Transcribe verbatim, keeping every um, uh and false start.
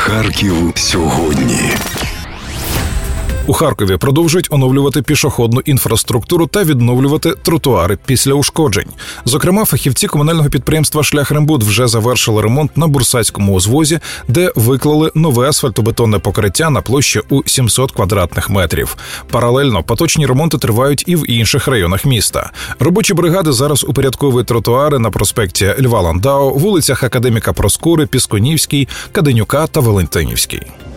Харків сьогодні. У Харкові продовжують оновлювати пішохідну інфраструктуру та відновлювати тротуари після ушкоджень. Зокрема, фахівці комунального підприємства «Шляхрембуд» вже завершили ремонт на Бурсацькому узвозі, де виклали нове асфальтобетонне покриття на площі у сімсот квадратних метрів. Паралельно поточні ремонти тривають і в інших районах міста. Робочі бригади зараз упорядковують тротуари на проспекті Льва Ландау, вулицях Академіка Проскури, Піскунівській, Каденюка та Валентинівській.